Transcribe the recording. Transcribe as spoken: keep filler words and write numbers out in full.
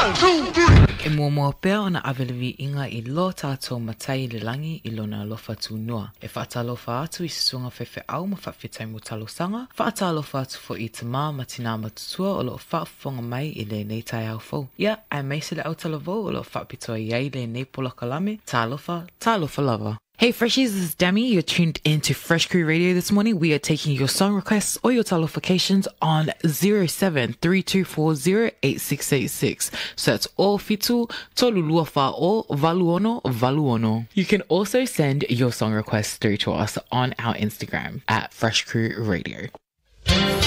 E mua mua pea ona awelevi inga I lo tātou matai le langi I lona alofa tu noa. E whaatalofa atu I sisunga fefe au ma whawhetai mo talosanga. Whaatalofa atu fo I te mā ma tina matutua o lo whaafonga mai I le nei tai au fau. Ia, ai meise le au talavou o lo whaapitoa iai le nei polakalame. Talofa, talofa lava. Hey Freshies, this is Demi. You're tuned into Fresh Crew Radio this morning. We are taking your song requests or your talifications on zero seven three two four zero eight six eight six. So that's all fitu, toluluafa o valuono valuono. You can also send your song requests through to us on our Instagram at Fresh Crew Radio.